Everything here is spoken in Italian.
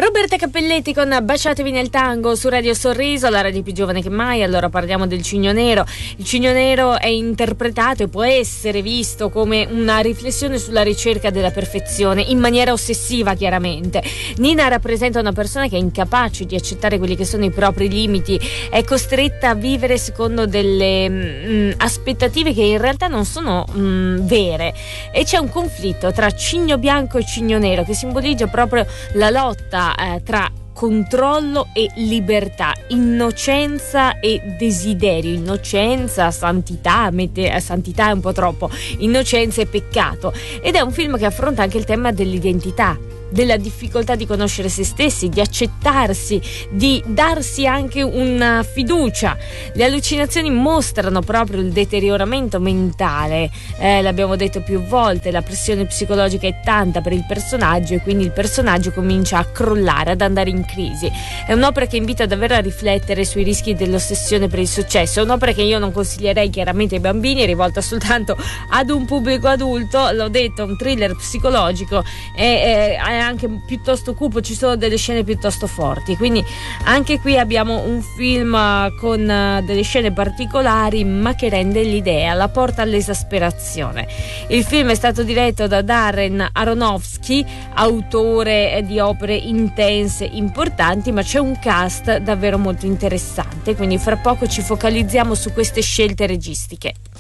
Roberta Cappelletti con Baciatevi nel tango su Radio Sorriso, la radio più giovane che mai. Allora parliamo del Cigno Nero. Il Cigno Nero è interpretato e può essere visto come una riflessione sulla ricerca della perfezione, in maniera ossessiva chiaramente. Nina rappresenta una persona che è incapace di accettare quelli che sono i propri limiti, è costretta a vivere secondo delle aspettative che in realtà non sono vere, e c'è un conflitto tra Cigno Bianco e Cigno Nero che simboleggia proprio la lotta tra controllo e libertà, innocenza e desiderio, innocenza, santità è un po' troppo, innocenza e peccato. Ed è un film che affronta anche il tema dell'identità, della difficoltà di conoscere se stessi, di accettarsi, di darsi anche una fiducia. Le allucinazioni mostrano proprio il deterioramento mentale, l'abbiamo detto più volte, la pressione psicologica è tanta per il personaggio e quindi il personaggio comincia a crollare, ad andare in crisi. È un'opera che invita davvero a riflettere sui rischi dell'ossessione per il successo, è un'opera che io non consiglierei chiaramente ai bambini, è rivolta soltanto ad un pubblico adulto. L'ho detto, un thriller psicologico, è anche piuttosto cupo, ci sono delle scene piuttosto forti, quindi anche qui abbiamo un film con delle scene particolari, ma che rende l'idea, la porta all'esasperazione. Il film è stato diretto da Darren Aronofsky, autore di opere intense, importanti, ma c'è un cast davvero molto interessante, quindi fra poco ci focalizziamo su queste scelte registiche.